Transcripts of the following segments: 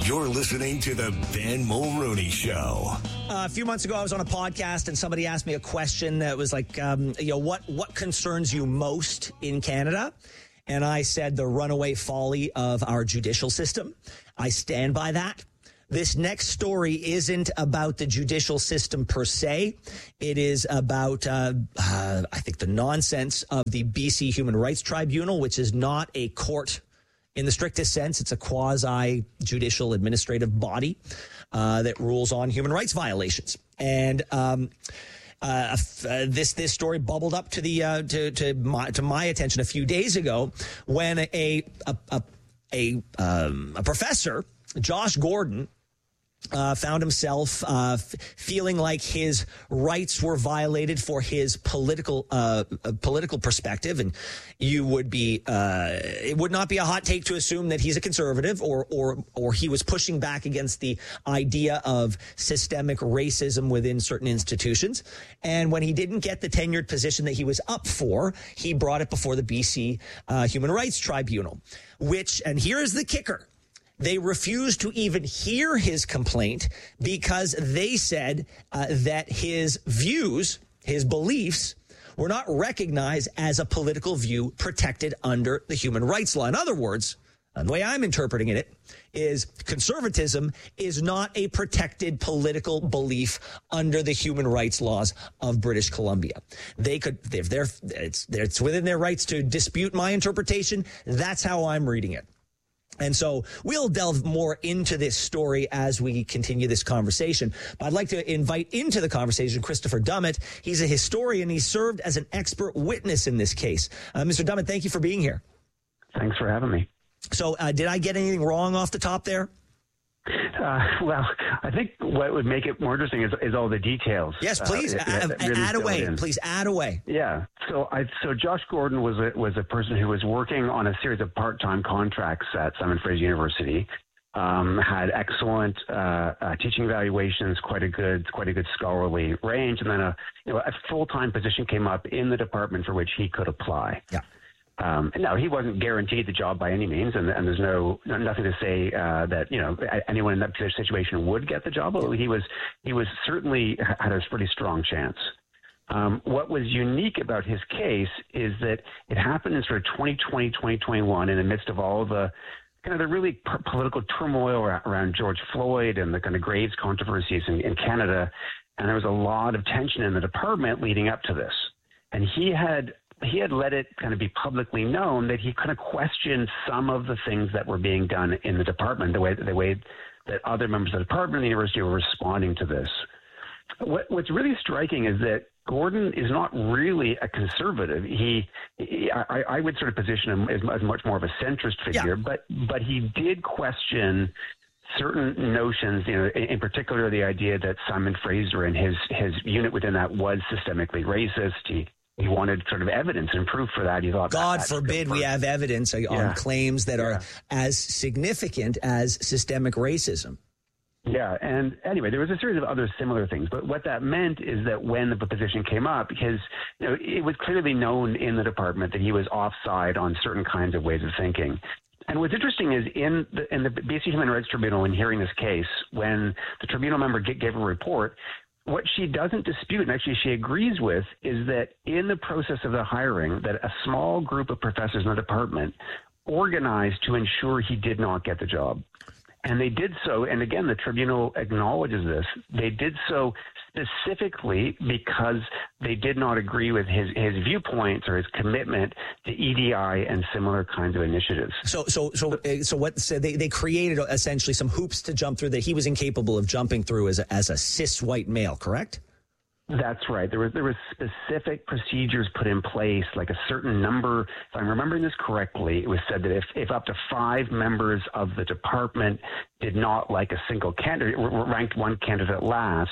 You're listening to the Ben Mulroney Show. A few months ago, I was on a podcast and somebody asked me a question that was like, what concerns you most in Canada? And I said the runaway folly of our judicial system. I stand by that. This next story isn't about the judicial system per se. It is about, I think, the nonsense of the BC Human Rights Tribunal, which is not a court in the strictest sense. It's a quasi-judicial administrative body that rules on human rights violations. And this story bubbled up to my attention a few days ago when a professor, Josh Gordon, found himself feeling like his rights were violated for his political perspective, and you would be it would not be a hot take to assume that he's a conservative or he was pushing back against the idea of systemic racism within certain institutions. And when he didn't get the tenured position that he was up for, he brought it before the BC Human Rights Tribunal, and here is the kicker. They refused to even hear his complaint because they said that his views, his beliefs, were not recognized as a political view protected under the human rights law. In other words, and the way I'm interpreting it is conservatism is not a protected political belief under the human rights laws of British Columbia. It's within their rights to dispute my interpretation. That's how I'm reading it. And so we'll delve more into this story as we continue this conversation. But I'd like to invite into the conversation Christopher Dummett. He's a historian. He served as an expert witness in this case. Mr. Dummett, thank you for being here. Thanks for having me. So did I get anything wrong off the top there? Well, I think what would make it more interesting is all the details. Yes, please add away. Please add away. Yeah. So Josh Gordon was a person who was working on a series of part-time contracts at Simon Fraser University. Had excellent teaching evaluations, quite a good scholarly range, and then a full-time position came up in the department for which he could apply. Yeah. Now, he wasn't guaranteed the job by any means, and there's nothing to say that anyone in that situation would get the job. But he was certainly had a pretty strong chance. What was unique about his case is that it happened in sort of 2020, 2021, in the midst of all the kind of the really political turmoil around George Floyd and the kind of Graves controversies in Canada, and there was a lot of tension in the department leading up to this, and he had let it kind of be publicly known that he kind of questioned some of the things that were being done in the department, the way that other members of the department of the university were responding to this. What's really striking is that Gordon is not really a conservative. I would sort of position him as much more of a centrist figure, but he did question certain notions, in particular the idea that Simon Fraser and his unit within that was systemically racist. He wanted sort of evidence and proof for that. He thought, God forbid we have evidence on claims that are as significant as systemic racism. Yeah, and anyway, there was a series of other similar things. But what that meant is that when the position came up, because it was clearly known in the department that he was offside on certain kinds of ways of thinking. And what's interesting is in the BC Human Rights Tribunal, in hearing this case, when the tribunal member gave a report, what she doesn't dispute, and actually she agrees with, is that in the process of the hiring, that a small group of professors in the department organized to ensure he did not get the job. And they did so, and again, the tribunal acknowledges this, they did so specifically because they did not agree with his viewpoints or his commitment to EDI and similar kinds of initiatives. So they created essentially some hoops to jump through that he was incapable of jumping through as a cis white male, correct? That's right. There was specific procedures put in place, like a certain number. If I'm remembering this correctly, it was said that if up to 5 members of the department did not like a single candidate, ranked one candidate last,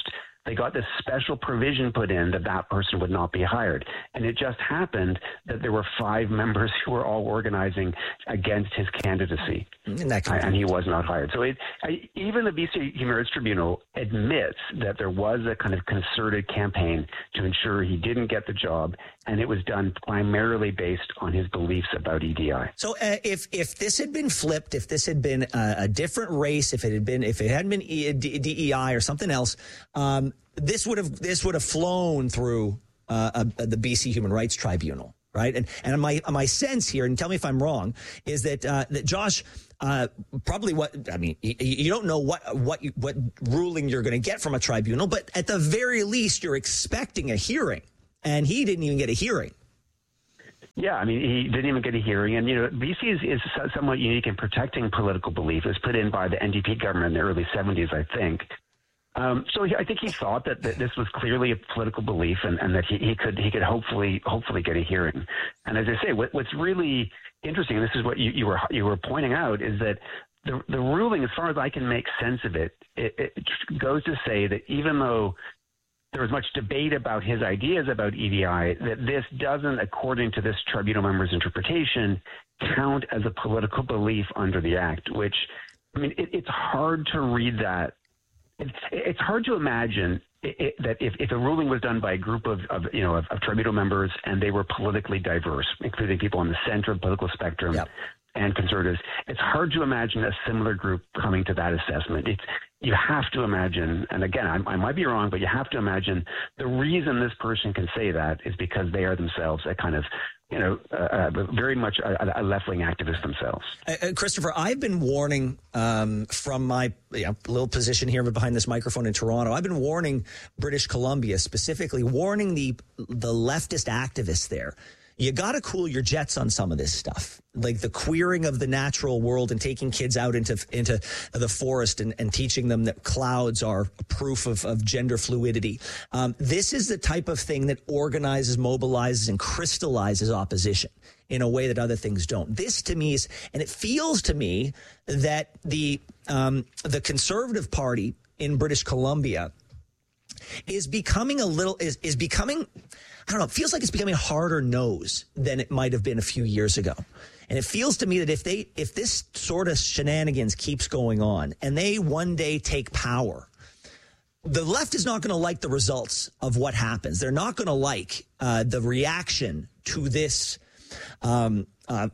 they got this special provision put in that that person would not be hired. And it just happened that there were 5 members who were all organizing against his candidacy, and he was not hired. So even the BC Human Rights Tribunal admits that there was a kind of concerted campaign to ensure he didn't get the job, and it was done primarily based on his beliefs about EDI. So if this had been flipped, if this had been a different race, if it hadn't been DEI or something else, this would have flown through the BC Human Rights Tribunal, right? And my sense here, and tell me if I'm wrong, is that that Josh, probably you don't know what ruling you're going to get from a tribunal, but at the very least you're expecting a hearing, and he didn't even get a hearing. Yeah, I mean, he didn't even get a hearing. And, BC is somewhat unique in protecting political belief. It was put in by the NDP government in the early 70s, I think. So I think he thought that this was clearly a political belief, and that he could hopefully get a hearing. And as I say, what's really interesting, and this is what you were pointing out, is that the ruling, as far as I can make sense of it, it goes to say that even though there was much debate about his ideas about EDI, that this doesn't, according to this tribunal member's interpretation, count as a political belief under the Act, which, I mean, it's hard to read that. It's hard to imagine that if a ruling was done by a group of tribunal members and they were politically diverse, including people on the center of the political spectrum, yep, and conservatives, it's hard to imagine a similar group coming to that assessment. You have to imagine, and again, I might be wrong, but you have to imagine the reason this person can say that is because they are themselves a kind of, very much a left-wing activist themselves. Christopher, I've been warning from my little position here behind this microphone in Toronto. I've been warning British Columbia, specifically warning the leftist activists there. You got to cool your jets on some of this stuff, like the queering of the natural world and taking kids out into the forest and teaching them that clouds are proof of gender fluidity. This is the type of thing that organizes, mobilizes, and crystallizes opposition in a way that other things don't. This to me is, and it feels to me that the Conservative Party in British Columbia is becoming I don't know, it feels like it's becoming harder nose than it might have been a few years ago. And it feels to me that if this sort of shenanigans keeps going on and they one day take power, the left is not going to like the results of what happens. They're not going to like the reaction to this sort of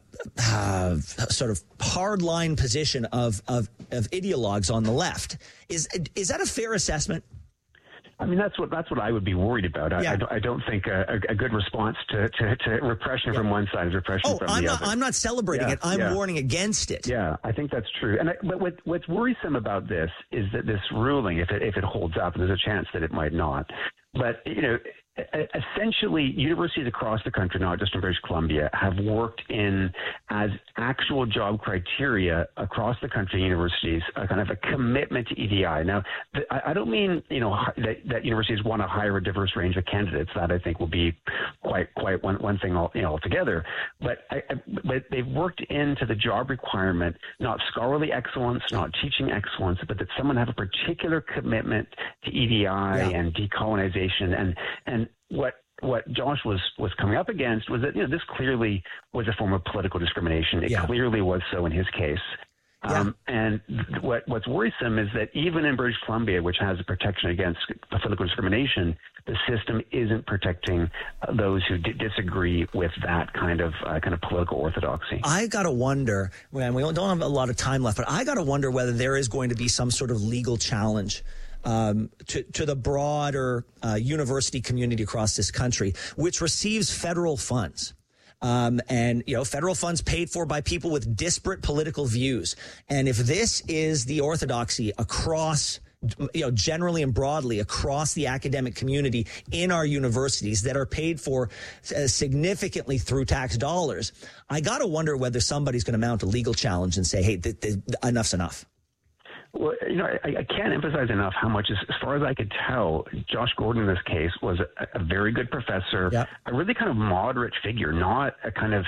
hardline position of ideologues on the left. Is that a fair assessment? I mean, that's what I would be worried about. Yeah. I don't think a good response to repression from one side is repression from the other. I'm not celebrating it. I'm warning against it. Yeah, I think that's true. But what's worrisome about this is that this ruling, if it holds up, and there's a chance that it might not, but essentially universities across the country, not just in British Columbia, have worked in as actual job criteria across the country universities, a kind of a commitment to EDI. Now, I don't mean that universities want to hire a diverse range of candidates. That I think will be quite one thing altogether. But they've worked into the job requirement not scholarly excellence, not teaching excellence, but that someone have a particular commitment to EDI and decolonization and what Josh was coming up against was that this clearly was a form of political discrimination. It clearly was so in his case. And what's worrisome is that even in British Columbia, which has a protection against political discrimination, the system isn't protecting those who disagree with that kind of political orthodoxy. I got to wonder, we don't have a lot of time left, but I got to wonder whether there is going to be some sort of legal challenge to the broader university community across this country, which receives federal funds. And federal funds paid for by people with disparate political views. And if this is the orthodoxy across, generally and broadly across the academic community in our universities that are paid for significantly through tax dollars, I got to wonder whether somebody's going to mount a legal challenge and say, hey, enough's enough. Well, I can't emphasize enough how much, as far as I could tell, Josh Gordon in this case was a very good professor, a really kind of moderate figure, not a kind of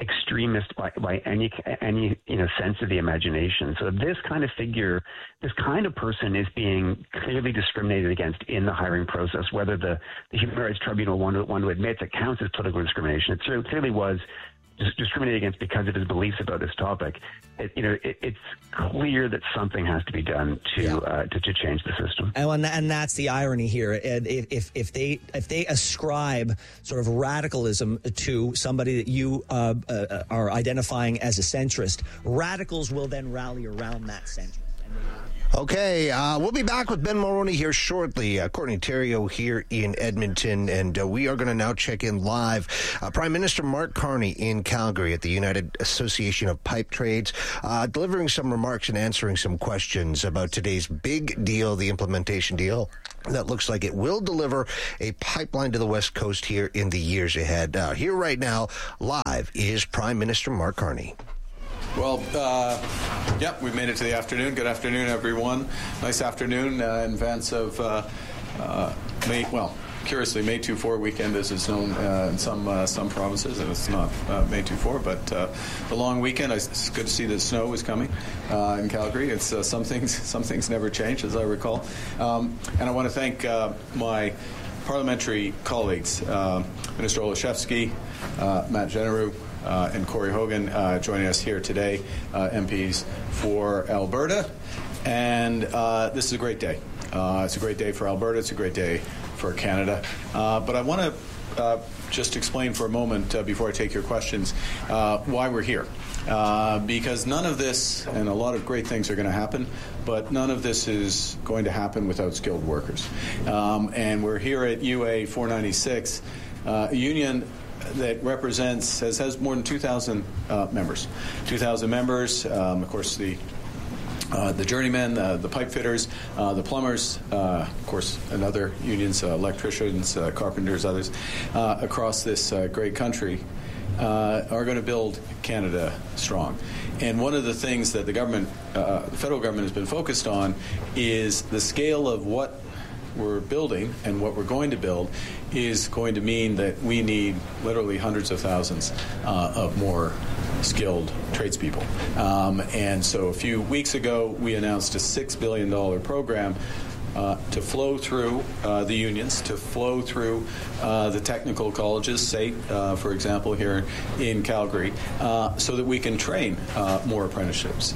extremist by any sense of the imagination. So this kind of figure, this kind of person is being clearly discriminated against in the hiring process, whether the Human Rights Tribunal want to admit it counts as political discrimination. It clearly was discriminated against because of his beliefs about this topic. It's clear that something has to be done to change the system. And that's the irony here. If they ascribe sort of radicalism to somebody that you are identifying as a centrist, radicals will then rally around that centrist. Okay, we'll be back with Ben Mulroney here shortly. Courtney Theriault here in Edmonton, and we are going to now check in live. Prime Minister Mark Carney in Calgary at the United Association of Pipe Trades, delivering some remarks and answering some questions about today's big deal, the implementation deal, that looks like it will deliver a pipeline to the West Coast here in the years ahead. Here right now, live, is Prime Minister Mark Carney. Well, we've made it to the afternoon. Good afternoon, everyone. Nice afternoon in advance of May 2-4 weekend, as it's known in some provinces, and it's not May 2-4, but the long weekend. It's good to see that snow is coming in Calgary. It's some things never change, as I recall. And I want to thank my parliamentary colleagues, Minister Olszewski, Matt Genereux, and Corey Hogan joining us here today, MPs for Alberta. And this is a great day. It's a great day for Alberta. It's a great day for Canada. But I want to just explain for a moment before I take your questions why we're here. Because none of this, and a lot of great things are going to happen, but none of this is going to happen without skilled workers. And we're here at UA 496, a union that has more than 2,000 members. 2,000 members, of course, the journeymen, the pipe fitters, the plumbers, of course, and other unions, electricians, carpenters, others, across this great country, are going to build Canada strong. And one of the things that the federal government has been focused on is the scale of what we're building and what we're going to build is going to mean that we need literally hundreds of thousands of more skilled tradespeople. And so a few weeks ago, we announced a $6 billion program to flow through the unions, to flow through the technical colleges, SAIT, for example, here in Calgary, so that we can train more apprenticeships,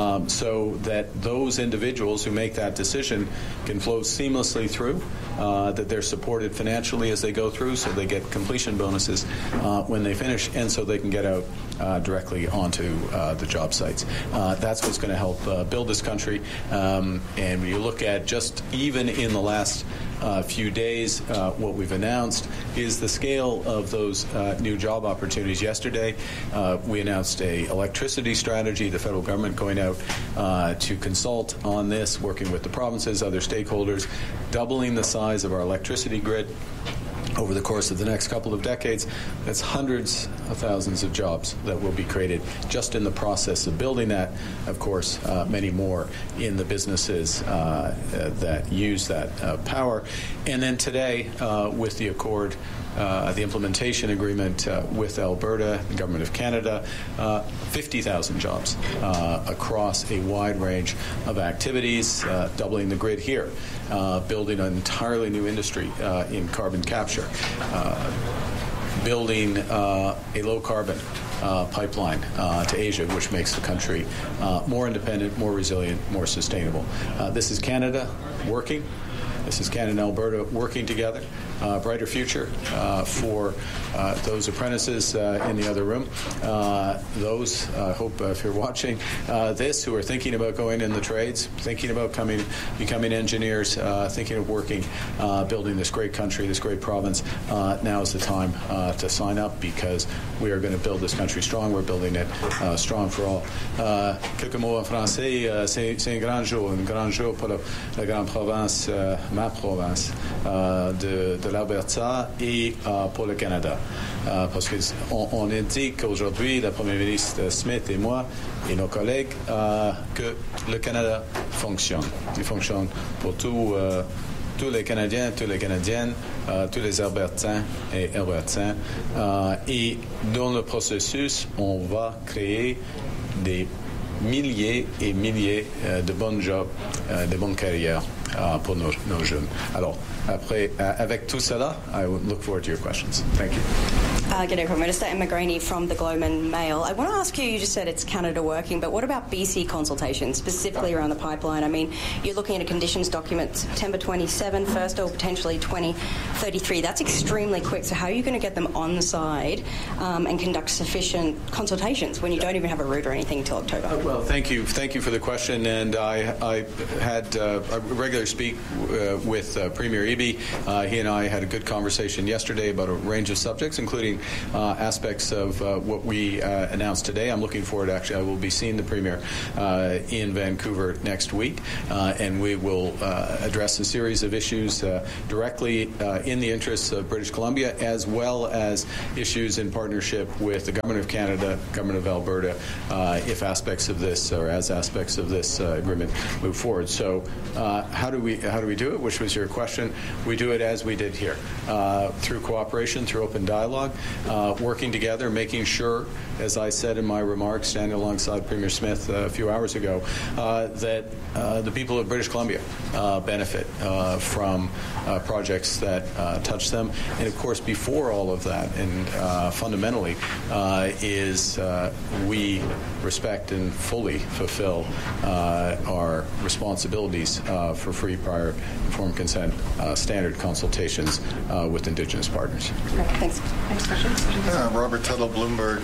so that those individuals who make that decision can flow seamlessly through, that they're supported financially as they go through, so they get completion bonuses when they finish, and so they can get out directly onto the job sites. That's what's going to help build this country. And when you look at just even in the last few days, what we've announced is the scale of those new job opportunities. Yesterday, we announced a electricity strategy, the federal government going out to consult on this, working with the provinces, other stakeholders, doubling the size of our electricity grid over the course of the next couple of decades. That's hundreds of thousands of jobs that will be created just in the process of building that. Of course, many more in the businesses that use that power. And then today, with the accord, the implementation agreement with Alberta, the Government of Canada, 50,000 jobs across a wide range of activities, doubling the grid here, building an entirely new industry in carbon capture, building a low-carbon pipeline to Asia, which makes the country more independent, more resilient, more sustainable. This is Canada working. This is Canada and Alberta working together. Brighter future for those apprentices in the other room. Those, I hope if you're watching this, who are thinking about going in the trades, thinking about becoming engineers, thinking of working, building this great country, this great province, now is the time to sign up, because we are going to build this country strong. We're building it strong for all. Quelques mots en français. C'est un grand jour pour la grande province, ma province de l'Alberta et pour le Canada. Parce qu'on indique aujourd'hui, la Première ministre Smith et moi et nos collègues, que le Canada fonctionne. Il fonctionne pour tous tous les Canadiens, toutes les Canadiennes, tous les Albertains et Albertains. Et dans le processus, on va créer des milliers et milliers de bons jobs, de bonnes carrières pour nos jeunes. Alors, après, avec tout cela, I would look forward to your questions. Thank you. G'day, Prime Minister. Emma Graney from the Globe and Mail. I want to ask you, you just said it's Canada working, but what about BC consultations, specifically around the pipeline? I mean, you're looking at a conditions document September 27, first or potentially 2033. That's extremely quick. So how are you going to get them on the side and conduct sufficient consultations when you don't even have a route or anything until October? Well, thank you. Thank you for the question. And I had a regular speak with Premier Eby. He and I had a good conversation yesterday about a range of subjects, including aspects of what we announced today. I'm looking forward, actually, I will be seeing the Premier in Vancouver next week, and we will address a series of issues directly in the interests of British Columbia, as well as issues in partnership with the Government of Canada, Government of Alberta, if aspects of this or as aspects of this agreement move forward. So how do we do it, which was your question? We do it as we did here, through cooperation, through open dialogue, working together, making sure, as I said in my remarks, standing alongside Premier Smith a few hours ago, that the people of British Columbia benefit from projects that touch them. And of course, before all of that, and fundamentally, is we respect and fully fulfill our responsibilities for free, prior, informed consent, standard consultations with Indigenous partners. Okay, thanks. Next question. Robert Tuttle, Bloomberg.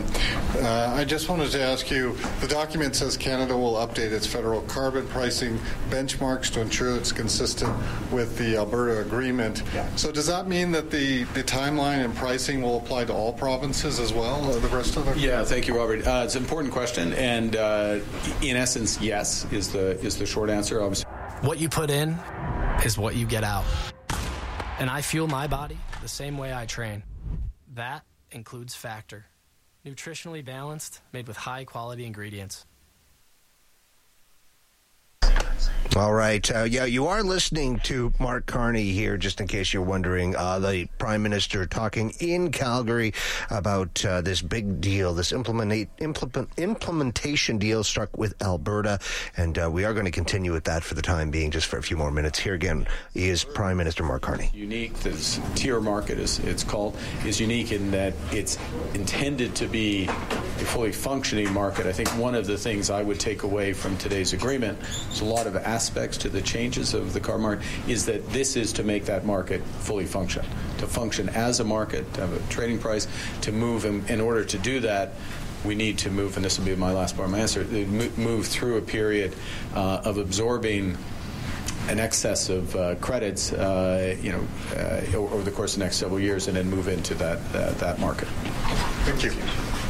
I just wanted to ask you, the document says Canada will update its federal carbon pricing benchmarks to ensure it's consistent with the Alberta agreement. Yeah. So does that mean that the timeline and pricing will apply to all provinces as well, the rest of them? Yeah, thank you, Robert. It's an important question, and in essence, yes, is the short answer. Obviously, what you put in is what you get out. And I fuel my body the same way I train. That includes Factor. Nutritionally balanced, made with high-quality ingredients. All right. Yeah, you are listening to Mark Carney here, just in case you're wondering. The Prime Minister talking in Calgary about this big deal, this implementation deal struck with Alberta. And we are going to continue with that for the time being, just for a few more minutes. Here again is Prime Minister Mark Carney. Unique, this tier market, as it's called, is unique in that it's intended to be a fully functioning market. I think one of the things I would take away from today's agreement, there's a lot of aspects to the changes of the car market, is that this is to make that market fully function, to function as a market, to have a trading price, to move. In order to do that, we need to move, and this will be my last part of my answer, move through a period of absorbing an excess of credits, over the course of the next several years, and then move into that market. Thank you.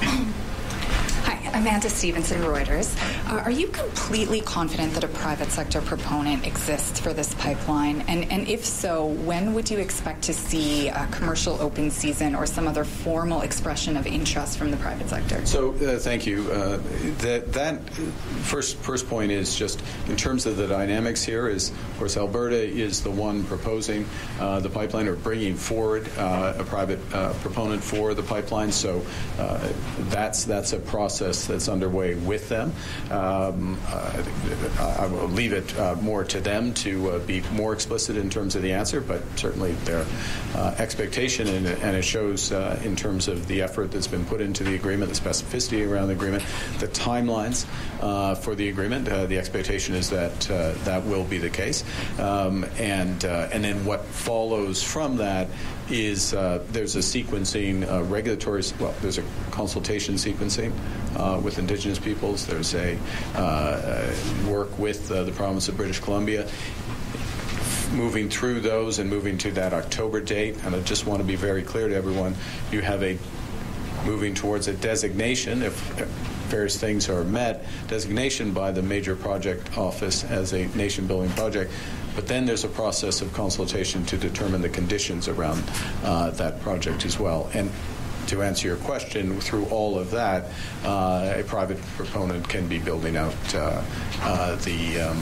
Amanda Stevenson, Reuters. Are you completely confident that a private sector proponent exists for this pipeline? And if so, when would you expect to see a commercial open season or some other formal expression of interest from the private sector? So, thank you. That first point is just in terms of the dynamics here is, of course, Alberta is the one proposing the pipeline or bringing forward a private proponent for the pipeline. So that's a process that's underway with them. I will leave it more to them to be more explicit in terms of the answer, but certainly their expectation, and it shows in terms of the effort that's been put into the agreement, the specificity around the agreement, the timelines for the agreement. The expectation is that that will be the case. And then what follows from that is there's a sequencing, there's a consultation sequencing with Indigenous peoples. There's a work with the province of British Columbia, moving through those and moving to that October date. And I just want to be very clear to everyone, you have moving towards a designation, if various things are met, designation by the Major Project Office as a nation-building project. But then there's a process of consultation to determine the conditions around that project as well. And to answer your question, through all of that, a private proponent can be building out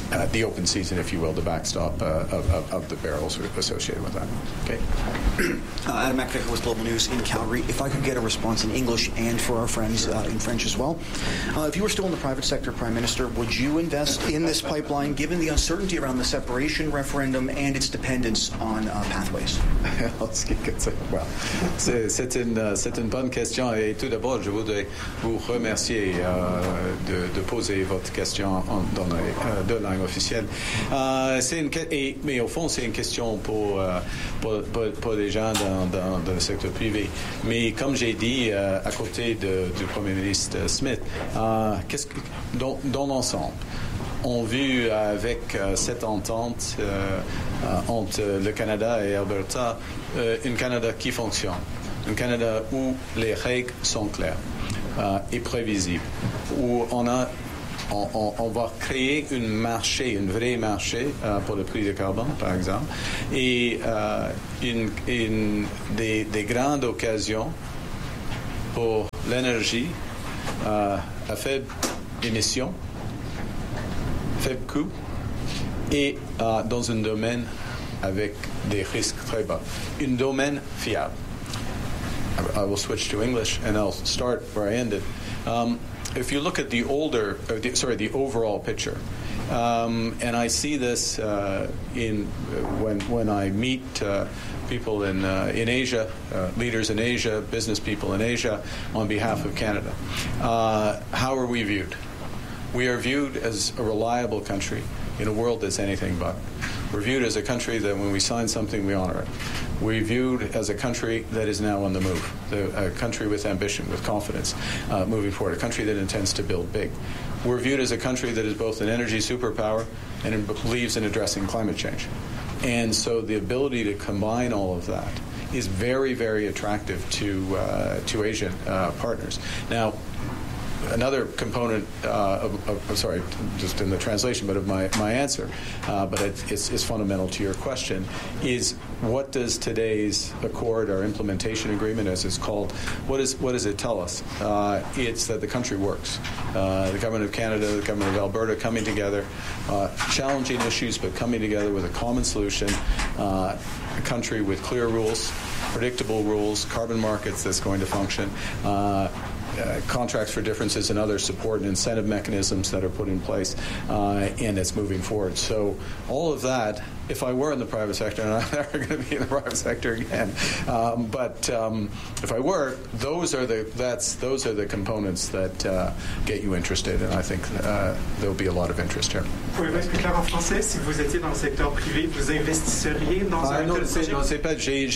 the open season, if you will, the backstop of the barrels associated with that. Okay. Adam McVicker with Global News in Calgary. If I could get a response in English and for our friends in French as well. If you were still in the private sector, Prime Minister, would you invest in this pipeline given the uncertainty around the separation referendum and its dependence on pathways? Well, c'est une bonne question et tout d'abord, je voudrais vous remercier de poser votre question dans les deux langues officielles. Mais au fond, c'est une question pour les gens dans le secteur privé. Mais comme j'ai dit à côté du Premier ministre Smith, dans l'ensemble, on a vu avec cette entente entre le Canada et Alberta, un Canada qui fonctionne, un Canada où les règles sont claires et prévisibles, où on va créer un vrai marché pour le prix du carbone, par exemple, et des grandes occasions pour l'énergie à faible émission, faible coût, et dans un domaine avec des risques très bas. Un domaine fiable. I will switch to English and I'll start where I ended. If you look at the overall picture, and I see this when I meet people in Asia, leaders in Asia, business people in Asia, on behalf of Canada. How are we viewed? We are viewed as a reliable country in a world that's anything but. We're viewed as a country that when we sign something, we honor it. We're viewed as a country that is now on the move, a country with ambition, with confidence, moving forward, a country that intends to build big. We're viewed as a country that is both an energy superpower and believes in addressing climate change. And so the ability to combine all of that is very, very attractive to Asian partners. Now, another component sorry, just in the translation, but of my answer, but it's fundamental to your question, is what does today's accord, our implementation agreement, as it's called, what does it tell us? It's that the country works. The government of Canada, the government of Alberta coming together, challenging issues, but coming together with a common solution, a country with clear rules, predictable rules, carbon markets that's going to function, contracts for differences and other support and incentive mechanisms that are put in place, and it's moving forward. So all of that, if I were in the private sector, and I'm never going to be in the private sector again, but if I were, those are the components that get you interested, and I think there'll be a lot of interest here. Pouvez-vous expliquer en français, si vous étiez dans le secteur privé, vous investisseriez dans un tel projet? Non, c'est pas.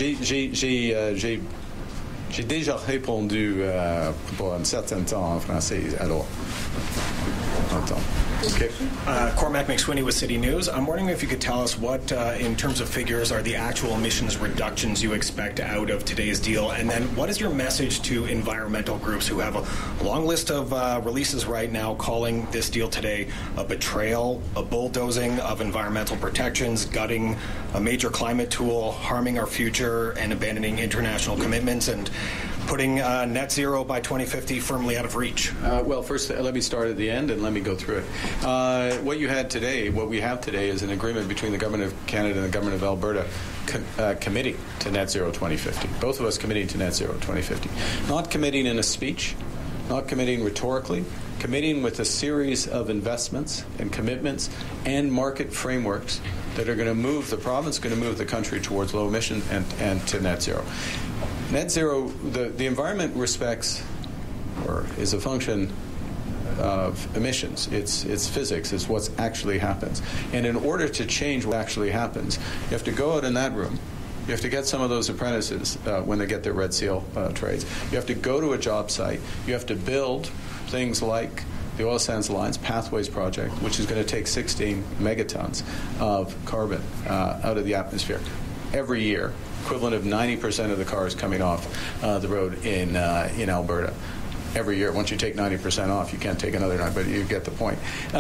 J'ai déjà répondu pour un certain temps en français, alors attends. Okay. Cormac McSweeney with City News. I'm wondering if you could tell us what, in terms of figures, are the actual emissions reductions you expect out of today's deal, and then what is your message to environmental groups who have a long list of releases right now calling this deal today a betrayal, a bulldozing of environmental protections, gutting a major climate tool, harming our future, and abandoning international commitments, and putting net zero by 2050 firmly out of reach? Well, first, let me start at the end and let me go through it. What we have today is an agreement between the Government of Canada and the Government of Alberta committing to net zero 2050. Both of us committing to net zero 2050. Not committing in a speech, not committing rhetorically, committing with a series of investments and commitments and market frameworks that are going to move the province, going to move the country towards low emission and to net zero. Net zero, the environment respects or is a function of emissions. It's physics. It's what actually happens. And in order to change what actually happens, you have to go out in that room. You have to get some of those apprentices when they get their Red Seal trades. You have to go to a job site. You have to build things like the Oil Sands Alliance Pathways Project, which is going to take 16 megatons of carbon out of the atmosphere every year, equivalent of 90% of the cars coming off the road in Alberta. Every year, once you take 90% off, you can't take another 9%, but you get the point.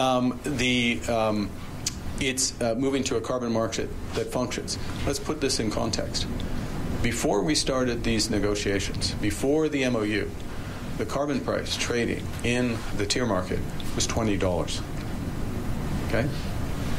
It's moving to a carbon market that functions. Let's put this in context. Before we started these negotiations, before the MOU, the carbon price trading in the tier market was $20. Okay?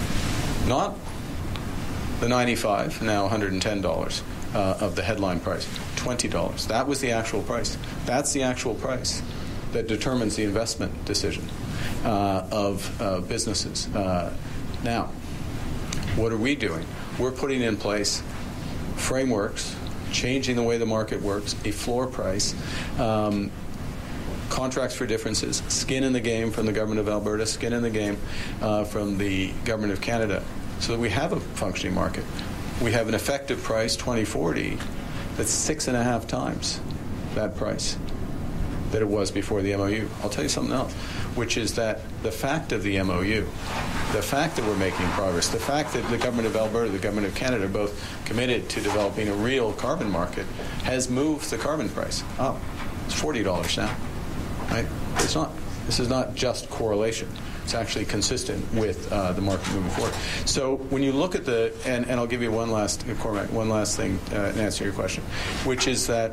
Not the $95, now $110 of the headline price, $20. That was the actual price. That's the actual price that determines the investment decision of businesses. Now, what are we doing? We're putting in place frameworks, changing the way the market works, a floor price, contracts for differences, skin in the game from the Government of Alberta, skin in the game from the Government of Canada, so that we have a functioning market. We have an effective price, 2040, that's 6.5 times that price that it was before the MOU. I'll tell you something else, which is that the fact of the MOU, the fact that we're making progress, the fact that the Government of Alberta, the Government of Canada are both committed to developing a real carbon market has moved the carbon price up. It's $40 now, right? This is not just correlation. It's actually consistent with the market moving forward. So when you look at and I'll give you one last thing to answer your question, which is that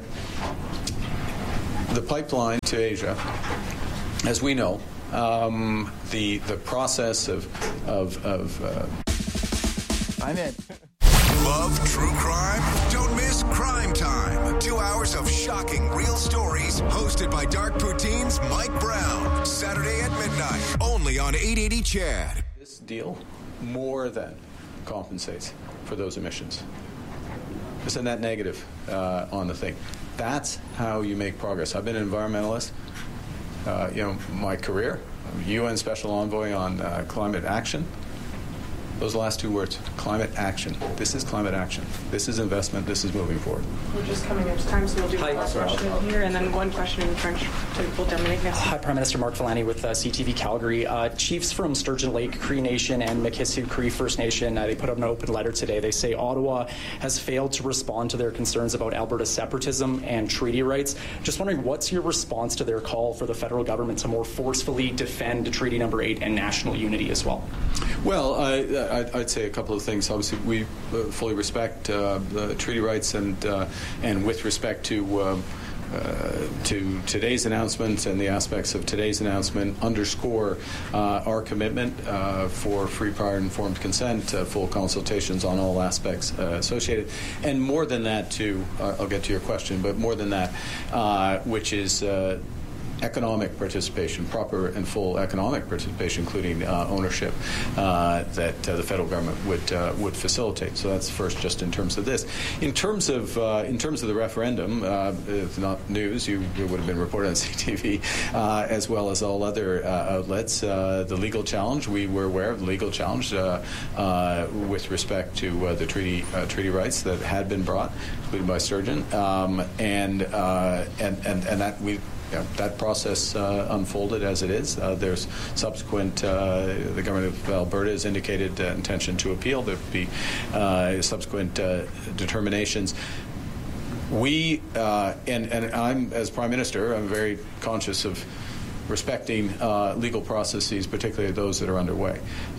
the pipeline to Asia, as we know, the process of I'm in. Love true crime? Don't miss Crime Time. 2 hours of shocking real stories hosted by Dark Poutine's Mike Brown. Saturday at midnight, only on 880 CHAD. This deal more than compensates for those emissions. It's a net negative on the thing. That's how you make progress. I've been an environmentalist, my career, UN Special Envoy on climate action. Those last two words, climate action. This is climate action. This is investment. This is moving forward. We're just coming up to time, so we'll do one question here and then one question in French to Paul Dominic. Hi, Prime Minister Mark Filani with CTV Calgary. Chiefs from Sturgeon Lake Cree Nation and Mikisew Cree First Nation, they put up an open letter today. They say Ottawa has failed to respond to their concerns about Alberta separatism and treaty rights. Just wondering, what's your response to their call for the federal government to more forcefully defend Treaty Number 8 and national unity as well? Well, I'd say a couple of things. Obviously, we fully respect the treaty rights, and with respect to today's announcement and the aspects of today's announcement, underscore our commitment for free, prior, and informed consent, full consultations on all aspects associated, and more than that, too. I'll get to your question, but more than that, which is economic participation, proper and full economic participation, including ownership, that the federal government would facilitate. So that's first, just in terms of this. In terms of the referendum, if not news, it would have been reported on CTV, as well as all other outlets. The legal challenge, we were aware of the legal challenge with respect to the treaty rights that had been brought, including by Sturgeon, and that we. That process unfolded as it is. There's subsequent, the Government of Alberta has indicated intention to appeal. There will be subsequent determinations. We, and I'm, as Prime Minister, I'm very conscious of respecting legal processes, particularly those that are underway.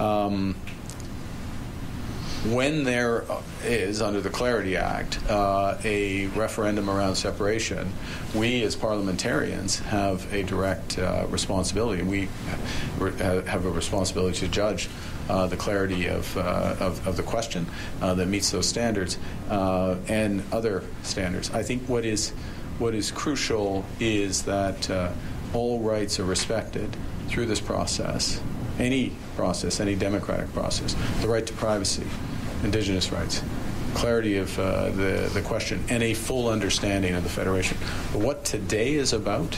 When there is, under the Clarity Act, a referendum around separation, we as parliamentarians have a direct responsibility, and we have a responsibility to judge the clarity of the question that meets those standards and other standards. I think what is crucial is that all rights are respected through this process, any democratic process, the right to privacy, Indigenous rights, clarity of the question, and a full understanding of the Federation. But what today is about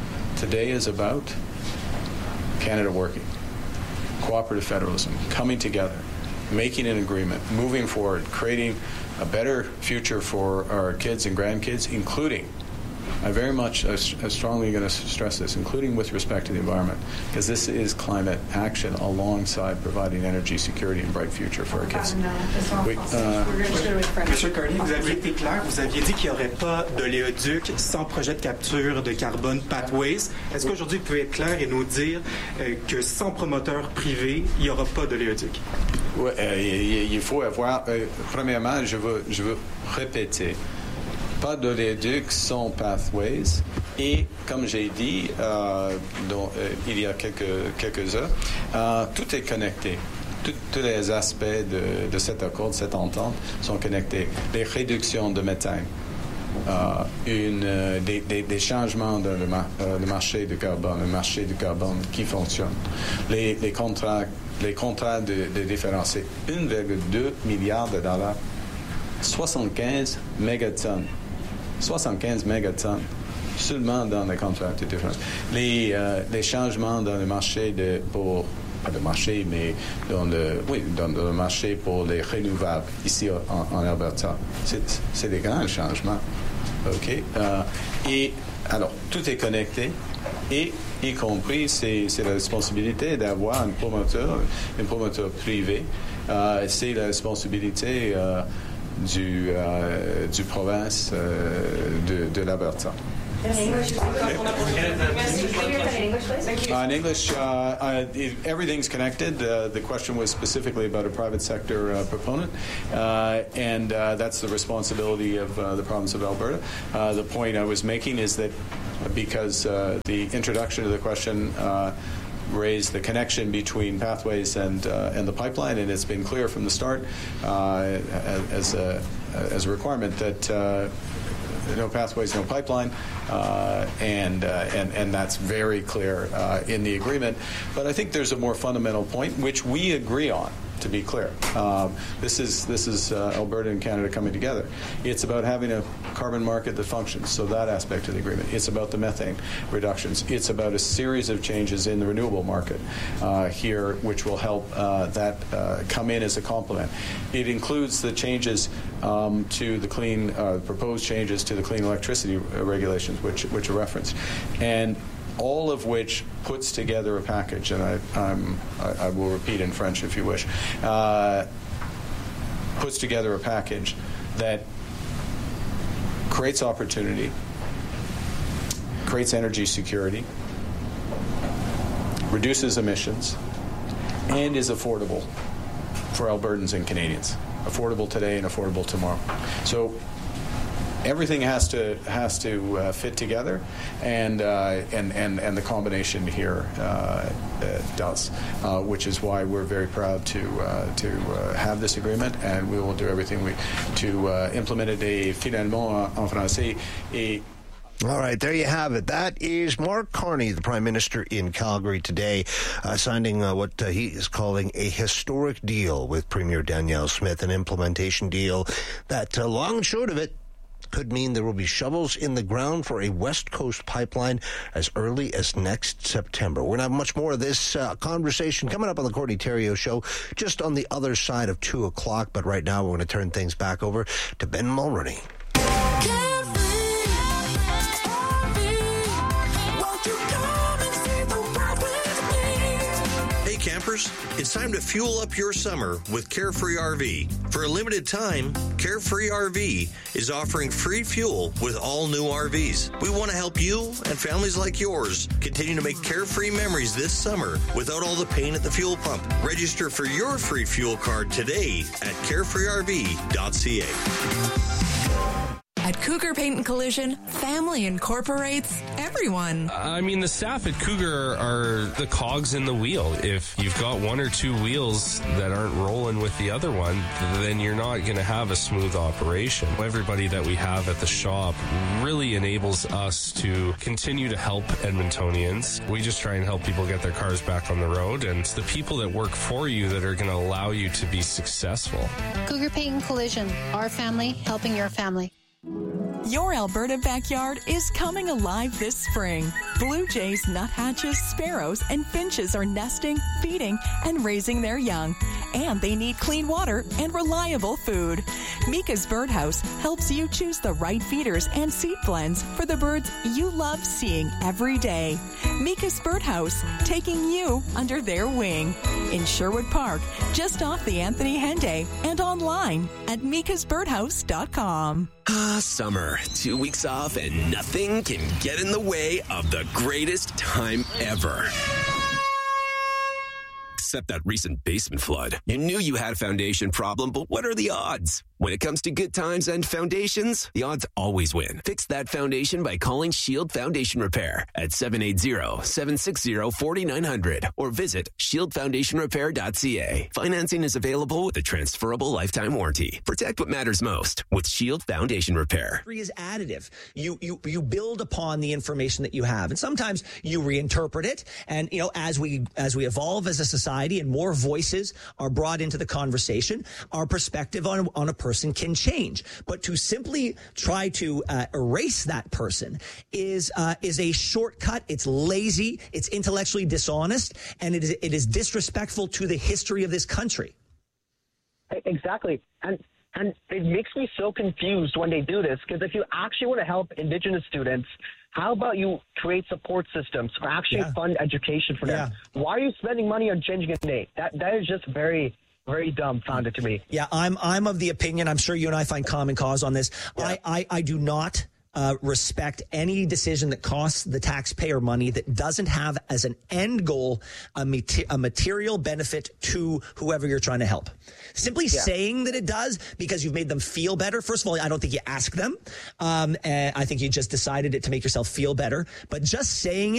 Canada working, cooperative federalism, coming together, making an agreement, moving forward, creating a better future for our kids and grandkids, including, I'm strongly going to stress this, including with respect to the environment, because this is climate action alongside providing energy security and bright future for our kids. Monsieur Carney, vous aviez été clair, vous aviez dit qu'il n'y aurait pas d'oléoduc sans projet de capture de carbone Pathways. Est-ce qu'aujourd'hui vous pouvez être clair et nous dire que sans promoteur privé, il n'y aura pas d'oléoduc? Oui, il faut avoir, premièrement, je veux répéter, pas d'oléoduc sans Pathways, et comme j'ai dit il y a quelques heures, tout est connecté. tous les aspects de cet accord, de cette entente, sont connectés. Les réductions de méthane, des changements dans le marché du carbone qui fonctionne, les contrats de différence, c'est 1,2 milliard de dollars, 75 mégatonnes seulement dans les contrats de différence. Les changements dans le marché pas de marché, mais dans le marché pour les renouvelables ici en Alberta. C'est des grands changements. OK? Et alors, tout est connecté et y compris, c'est la responsabilité d'avoir un promoteur privé. C'est la responsabilité du province de l'Alberta. In English, In English, everything's connected. The question was specifically about a private sector proponent, and that's the responsibility of the province of Alberta. The point I was making is that because the introduction to the question raised the connection between Pathways and the pipeline, and it's been clear from the start as a requirement that no Pathways, no pipeline, and that's very clear in the agreement. But I think there's a more fundamental point which we agree on. To be clear, this is Alberta and Canada coming together. It's about having a carbon market that functions, so that aspect of the agreement. It's about the methane reductions. It's about a series of changes in the renewable market here, which will help that come in as a complement. It includes the changes to the proposed changes to the clean electricity regulations, which are referenced, and all of which puts together a package, and I will repeat in French if you wish, puts together a package that creates opportunity, creates energy security, reduces emissions, and is affordable for Albertans and Canadians. Affordable today and affordable tomorrow. So everything has to fit together, and the combination here does, which is why we're very proud to have this agreement, and we will do everything to implement it finalement en français. All right, there you have it. That is Mark Carney, the Prime Minister in Calgary today, signing what he is calling a historic deal with Premier Danielle Smith, an implementation deal that, long and short of it, could mean there will be shovels in the ground for a West Coast pipeline as early as next September. We're going to have much more of this conversation coming up on the Courtney Theriault Show, just on the other side of 2 o'clock. But right now, we're going to turn things back over to Ben Mulroney. Campers, it's time to fuel up your summer with Carefree RV. For a limited time, Carefree RV is offering free fuel with all new RVs. We want to help you and families like yours continue to make carefree memories this summer without all the pain at the fuel pump. Register for your free fuel card today at carefreerv.ca. At Cougar Paint and Collision, family incorporates everyone. I mean, the staff at Cougar are the cogs in the wheel. If you've got one or two wheels that aren't rolling with the other one, then you're not going to have a smooth operation. Everybody that we have at the shop really enables us to continue to help Edmontonians. We just try and help people get their cars back on the road, and it's the people that work for you that are going to allow you to be successful. Cougar Paint and Collision, our family helping your family. Your Alberta backyard is coming alive this spring. Blue jays, nuthatches, sparrows, and finches are nesting, feeding, and raising their young. And they need clean water and reliable food. Mika's Birdhouse helps you choose the right feeders and seed blends for the birds you love seeing every day. Mika's Birdhouse, taking you under their wing. In Sherwood Park, just off the Anthony Henday, and online at mikasbirdhouse.com. Summer. 2 weeks off and nothing can get in the way of the greatest time ever. Except that recent basement flood. You knew you had a foundation problem, but what are the odds? When it comes to good times and foundations, the odds always win. Fix that foundation by calling Shield Foundation Repair at 780-760-4900 or visit shieldfoundationrepair.ca. Financing is available with a transferable lifetime warranty. Protect what matters most with Shield Foundation Repair. Is additive. You build upon the information that you have, and sometimes you reinterpret it. And as we evolve as a society and more voices are brought into the conversation, our perspective on a person can change. But to simply try to erase that person is a shortcut. It's lazy. It's intellectually dishonest, and it is disrespectful to the history of this country. Exactly. And it makes me so confused when they do this, because if you actually want to help Indigenous students, how about you create support systems or actually fund education for them? Why are you spending money on changing a name? That is just very, very dumbfounded to me. Yeah, I'm of the opinion, I'm sure you and I find common cause on this. Yeah. I do not respect any decision that costs the taxpayer money that doesn't have as an end goal a material benefit to whoever you're trying to help. Simply saying that it does because you've made them feel better. First of all, I don't think you ask them. I think you just decided it to make yourself feel better. But just saying